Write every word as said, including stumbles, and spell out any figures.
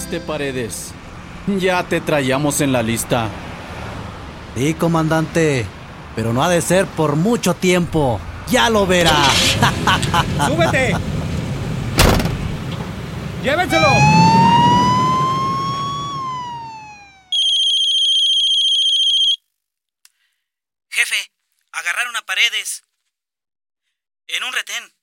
llegaste, Paredes. Ya te traíamos en la lista. Sí, comandante, pero no ha de ser por mucho tiempo. ¡Ya lo verá! ¡Súbete! ¡Llévenselo! Jefe, agarraron a Paredes en un retén.